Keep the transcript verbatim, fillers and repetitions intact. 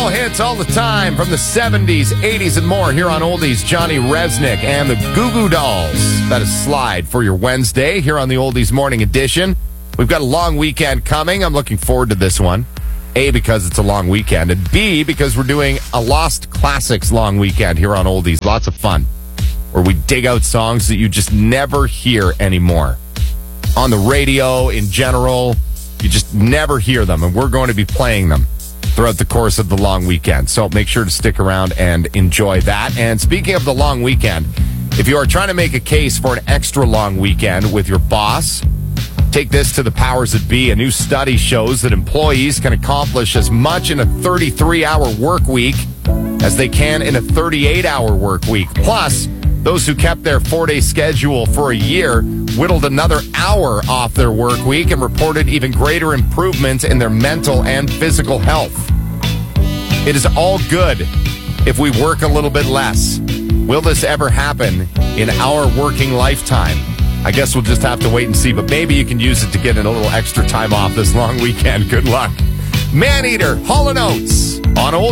soul hits all the time from the seventies, eighties, and more here on Oldies. Johnny Resnick and the Goo Goo Dolls. That is Slide for your Wednesday here on the Oldies Morning Edition. We've got a long weekend coming. I'm looking forward to this one. A, because it's a long weekend, and B, because we're doing a Lost Classics long weekend here on Oldies. Lots of fun, where we dig out songs that you just never hear anymore. On the radio, in general, you just never hear them, and we're going to be playing them throughout the course of the long weekend. So make sure to stick around and enjoy that. And speaking of the long weekend, if you are trying to make a case for an extra long weekend with your boss, take this to the powers that be. A new study shows that employees can accomplish as much in a thirty-three hour work week as they can in a thirty-eight hour work week. Plus, those who kept their four-day schedule for a year whittled another hour off their work week and reported even greater improvements in their mental and physical health. It is all good if we work a little bit less. Will this ever happen in our working lifetime? I guess we'll just have to wait and see, but maybe you can use it to get in a little extra time off this long weekend. Good luck. Maneater, Hall and Oates on Old